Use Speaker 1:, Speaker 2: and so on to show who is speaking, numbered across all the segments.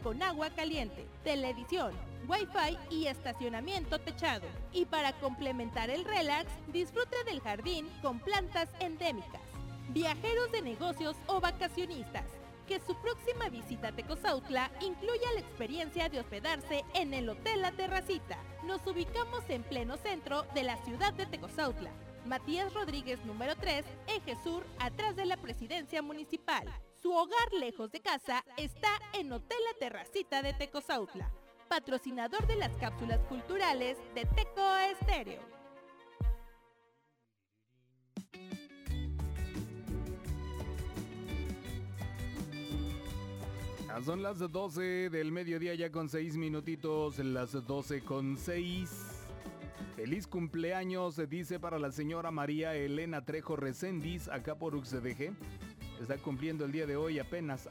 Speaker 1: con agua caliente, televisión, Wi-Fi y estacionamiento techado. Y para complementar el relax, disfruta del jardín con plantas endémicas. Viajeros de negocios o vacacionistas, que su próxima visita a Tecozautla incluya la experiencia de hospedarse en el Hotel La Terracita. Nos ubicamos en pleno centro de la ciudad de Tecozautla. Matías Rodríguez número 3, Eje Sur, atrás de la presidencia municipal. Su hogar lejos de casa está en Hotel La Terracita de Tecozautla, patrocinador de las cápsulas culturales de Teco Estéreo.
Speaker 2: Son las 12 del mediodía ya con 6 minutitos, las 12 con 6. Feliz cumpleaños, se dice para la señora María Elena Trejo Recendis, acá por UXDG. Está cumpliendo el día de hoy apenas,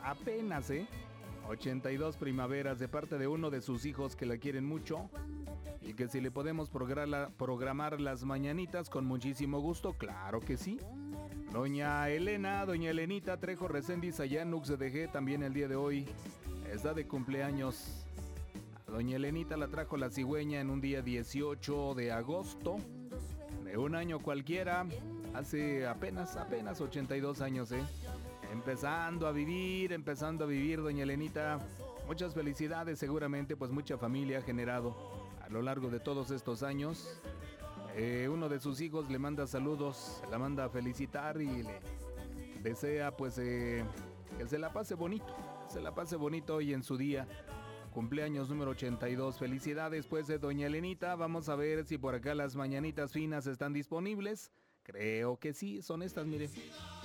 Speaker 2: 82 primaveras de parte de uno de sus hijos que la quieren mucho. Y que si le podemos programar las mañanitas con muchísimo gusto, claro que sí. Doña Elenita Trejo Recendis allá en UXDG también el día de hoy está de cumpleaños. A doña Elenita la trajo la cigüeña en un día 18 de agosto de un año cualquiera, hace apenas 82 años, empezando a vivir doña Elenita. Muchas felicidades, seguramente pues mucha familia ha generado a lo largo de todos estos años. Uno de sus hijos le manda saludos, la manda a felicitar y le desea pues que se la pase bonito hoy en su día, cumpleaños número 82. Felicidades pues de doña Elenita. Vamos a ver si por acá las mañanitas finas están disponibles. Creo que sí, son estas, mire.